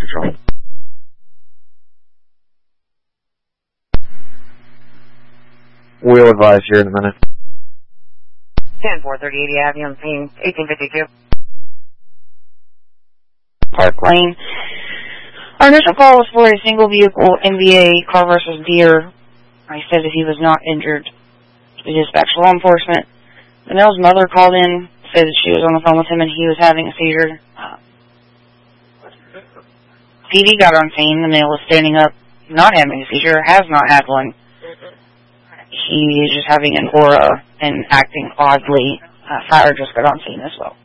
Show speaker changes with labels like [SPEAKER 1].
[SPEAKER 1] Central. We'll advise here in a minute.
[SPEAKER 2] 10-430-80 Avenue, 1852.
[SPEAKER 3] Park Lane. Our initial call was for a single vehicle MVA car versus deer. I said that he was not injured. We dispatched law enforcement. The male's mother called in, said that she was on the phone with him and he was having a seizure. PD got on scene. The male was standing up, not having a seizure, has not had one. He is just having an aura and acting oddly. Fire just got on scene as well.